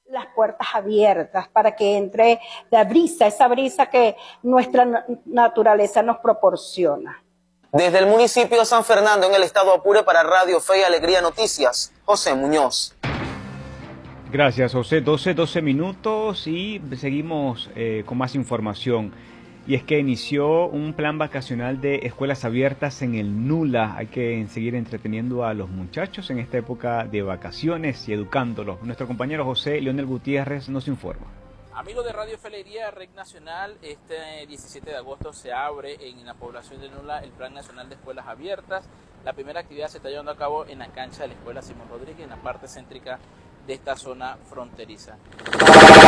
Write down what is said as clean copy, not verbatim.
las puertas abiertas para que entre la brisa, esa brisa que nuestra naturaleza nos proporciona. Desde el municipio de San Fernando, en el estado Apure, para Radio Fe y Alegría Noticias, José Muñoz. Gracias, José. 12 minutos y seguimos con más información. Y es que inició un plan vacacional de escuelas abiertas en el Nula. Hay que seguir entreteniendo a los muchachos en esta época de vacaciones y educándolos. Nuestro compañero José Leonel Gutiérrez nos informa. Amigos de Radio Felería, Red Nacional, este 17 de agosto se abre en la población de Nula el Plan Nacional de Escuelas Abiertas. La primera actividad se está llevando a cabo en la cancha de la Escuela Simón Rodríguez, en la parte céntrica de esta zona fronteriza.